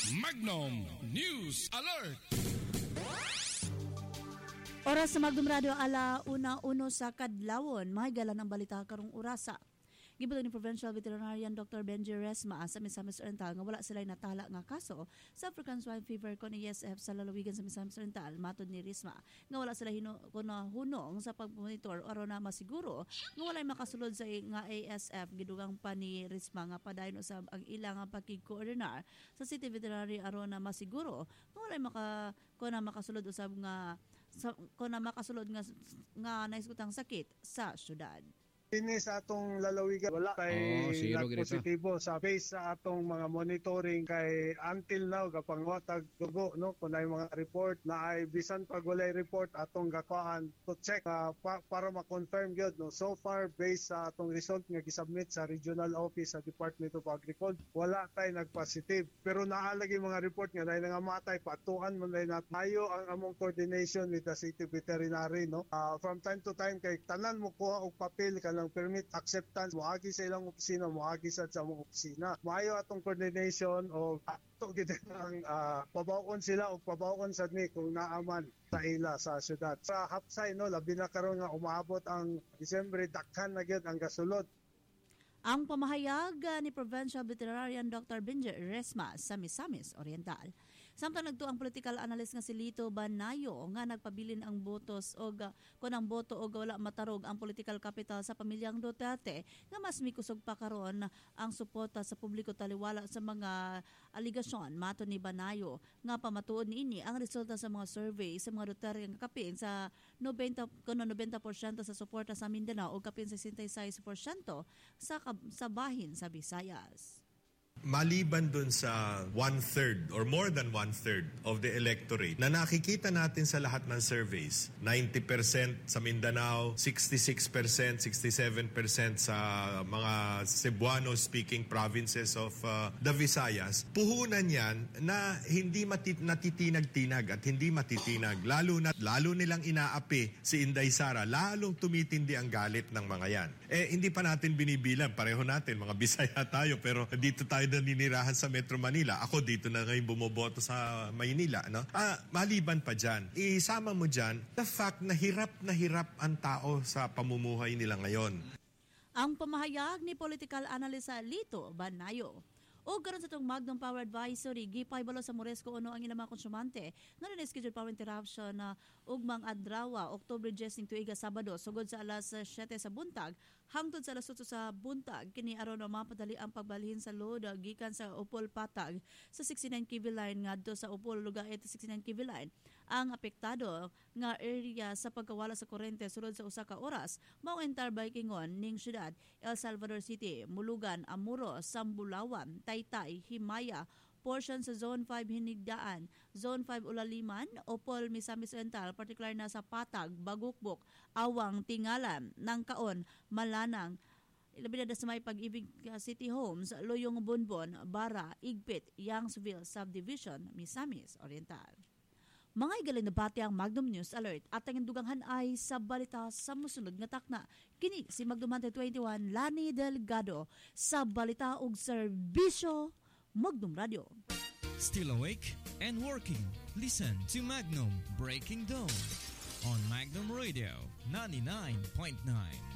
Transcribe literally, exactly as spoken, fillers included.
Magnum News Alert! Oras sa Magnum Radio ala una uno sa kadlawon, mahigalan ang balita karong orasa. Gibuton ni Provincial Veterinarian Doctor Benji Resma sa Misamis Oriental nga wala sila natala nga kaso sa African Swine Fever kon E S F sa lalawigan sa Misamis Oriental. Matod ni Resma nga wala sila hino kuno hunong sa pagmonitor aron na masiguro nga walay makasulod sa nga A S F. Gidugang pa ni Resma nga padayon usab ang ilang pagkikoordinar sa City Veterinary aron na masiguro nga walay maka kuno makasulod usab nga sa, kuno makasulod nga nga naisgutang sakit sa syudad. Ini sa atong lalawigan wala kay oh, positibo sa base sa atong mga monitoring kay until now kapangwatag dugo no kun ay mga report na ay bisan pag walay report atong gakuan to check uh, pa, para ma-confirm gyud no. So far based sa atong result nga gisubmit sa regional office sa Department of Agriculture wala tay nagpositive pero naa lagi mga report nga nay nangamatay patuan man nay natayo ang among coordination with the city veterinary no. Uh, from time to time kay tanan mo kuha og papel ka ng permit acceptance moagi sa ilang opisina moagi sa sa mong opisina maayo atong coordination o ato gid ang uh, pabaon sila o pabaon sad ni kung naaman sa ila sa syudad sa hapsay no labi na karon nga umaabot ang Disyembre dakhan na gyud ang gasulod. Ang pamahayag ni Provincial Veterinarian Doctor Benji Resma sa Misamis Oriental. Samtang nagtuo ang political analyst nga si Lito Banayo nga nagpabilin ang botos o kun ang boto o wala matarog ang political capital sa pamilyang Duterte nga mas mikusog pa karon ang suporta sa publiko taliwala sa mga aligasyon. Mato ni Banayo nga pamatuod niini ang resulta sa mga survey sa mga Duterte nga kapin sa ninety kuno ninety percent sa suporta sa Mindanao o kapin sa sixty-six percent sa sa bahin sa Visayas. Maliban dun sa one-third or more than one-third of the electorate na nakikita natin sa lahat ng surveys, ninety percent sa Mindanao, sixty-six percent, sixty-seven percent sa mga Cebuano-speaking provinces of uh, the Visayas, puhunan yan na hindi matit- natitinag-tinag at hindi matitinag. Lalo na lalo nilang inaapi si Inday Sara, lalong tumitindi ang galit ng mga yan. Eh, hindi pa natin binibilang, pareho natin, mga Bisaya tayo, pero dito tayo naninirahan sa Metro Manila. Ako dito na ngayon bumoboto sa Maynila. No? Ah, maliban pa dyan, isama mo dyan the fact na hirap na hirap ang tao sa pamumuhay nila ngayon. Ang pamahayag ni political analyst Lito Banayo. O karon sa itong Magnum Power Advisory, gipay balo sa Moresco Uno ang ilang mga konsumante na rin-schedule power interruption na ugmang adrawa, October ten tuiga Sabado, sugod sa alas siyete sa buntag, hangtod sa alas eight sa buntag, kini aron na mapadali ang pagbalhin sa load gikan sa Upol Patag sa sixty-nine K V line ngadto sa Upol Lugaet sixty-nine K V line. Ang apektado nga area sa pagkawala sa kuryente sulod sa usa ka oras mao entar Baikingon ning syudad El Salvador City, Mulugan, Amuro, Sambulawan, Taytay, Himaya, portion sa Zone five Hinigdaan, Zone five Ulaliman, Opol, Misamis Oriental, particular na sa Patag, Bagukbok, Awang, Tingalan, Nangkaon, Malanang, ilabi na sa may Pag-ibig City Homes, Loyong Bonbon, Bara, Igpit, Youngsville Subdivision, Misamis Oriental. Mga igaling na bati ang Magnum News Alert at ang duganghan ay sa balita sa musunod nga takna. Kini si Magnum twenty-one Lani Delgado sa balita ug serbisyo Magnum Radio. Still awake and working? Listen to Magnum Breaking Dawn on Magnum Radio ninety-nine point nine.